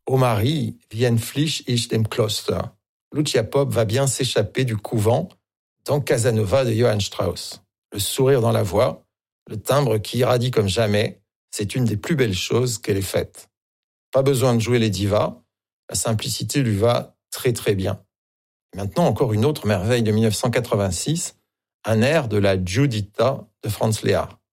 Ô Marie, wie entflich ich dem Kloster. Lucia Pope va bien s'échapper du couvent dans Casanova de Johann Strauss. Le sourire dans la voix, le timbre qui irradie comme jamais, c'est une des plus belles choses qu'elle ait faites. Pas besoin de jouer les divas, la simplicité lui va très très bien. Et maintenant, encore une autre merveille de 1986, un air de la Giuditta de Franz Lehár.